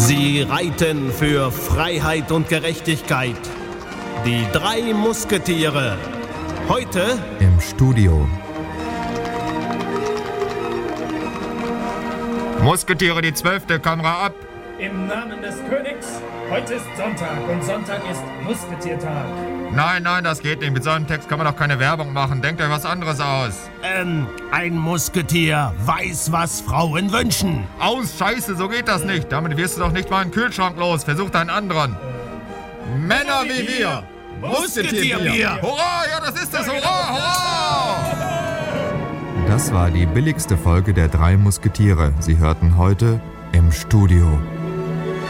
Sie reiten für Freiheit und Gerechtigkeit. Die 3 Musketiere. Heute im Studio. Musketiere, die 12. Kamera ab. Im Namen des Königs, heute ist Sonntag und Sonntag ist Musketiertag. Nein, das geht nicht. Mit so einem Text kann man doch keine Werbung machen. Denkt euch was anderes aus. ein Musketier weiß, was Frauen wünschen. Aus, Scheiße, so geht das nicht. Damit wirst du doch nicht mal einen Kühlschrank los. Versuch einen anderen. Männer wie wir. Musketierbier. Hurra, ja, das ist es. Hurra, hurra. Das war die billigste Folge der 3 Musketiere. Sie hörten heute im Studio.